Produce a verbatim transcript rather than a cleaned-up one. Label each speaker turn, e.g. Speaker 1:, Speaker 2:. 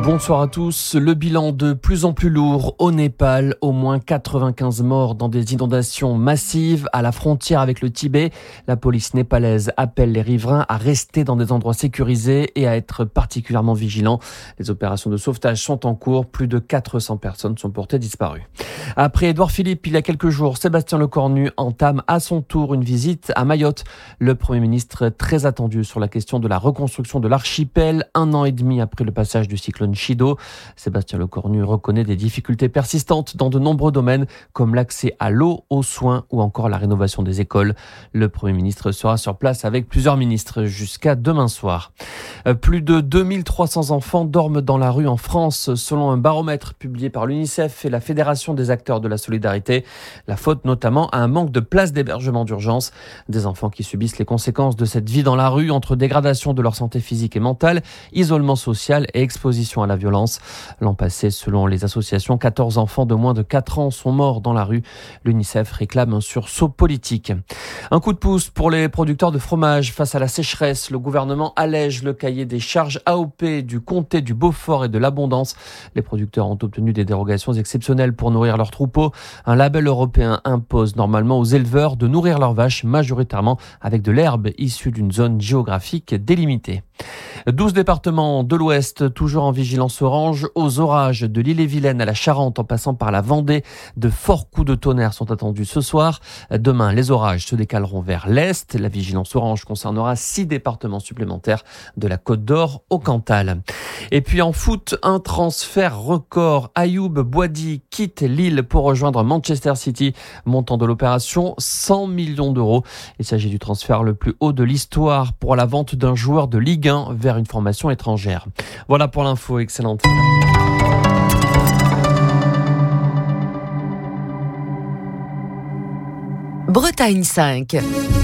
Speaker 1: Bonsoir à tous. Le bilan de plus en plus lourd au Népal. Au moins quatre-vingt-quinze morts dans des inondations massives à la frontière avec le Tibet. La police népalaise appelle les riverains à rester dans des endroits sécurisés et à être particulièrement vigilants. Les opérations de sauvetage sont en cours. Plus de quatre cents personnes sont portées disparues. Après Édouard Philippe, il y a quelques jours, Sébastien Lecornu entame à son tour une visite à Mayotte. Le Premier ministre très attendu sur la question de la reconstruction de l'archipel, un an et demi après le passage du cyclone Chido. Sébastien Lecornu reconnaît des difficultés persistantes dans de nombreux domaines, comme l'accès à l'eau, aux soins ou encore la rénovation des écoles. Le Premier ministre sera sur place avec plusieurs ministres jusqu'à demain soir. Plus de deux mille trois cents enfants dorment dans la rue en France, selon un baromètre publié par l'UNICEF et la Fédération des acteurs de la solidarité. La faute notamment à un manque de places d'hébergement d'urgence. Des enfants qui subissent les conséquences de cette vie dans la rue, entre dégradation de leur santé physique et mentale, isolement social et exposition à la violence. L'an passé, selon les associations, quatorze enfants de moins de quatre ans sont morts dans la rue. L'UNICEF réclame un sursaut politique. Un coup de pouce pour les producteurs de fromage face à la sécheresse. Le gouvernement allège le cahier des charges A O P du comté du Beaufort et de l'Abondance. Les producteurs ont obtenu des dérogations exceptionnelles pour nourrir leurs troupeaux. Un label européen impose normalement aux éleveurs de nourrir leurs vaches majoritairement avec de l'herbe issue d'une zone géographique délimitée. douze départements de l'Ouest, toujours en vigilance orange, aux orages de l'Ille-et-Vilaine à la Charente en passant par la Vendée. De forts coups de tonnerre sont attendus ce soir. Demain, les orages se décaleront vers l'Est. La vigilance orange concernera six départements supplémentaires de la Côte d'Or au Cantal. Et puis en foot, un transfert record. Ayoub Boadi quitte Lille pour rejoindre Manchester City. Montant de l'opération, cent millions d'euros. Il s'agit du transfert le plus haut de l'histoire pour la vente d'un joueur de Ligue un vers une formation étrangère. Voilà pour l'info, excellente.
Speaker 2: Bretagne cinq.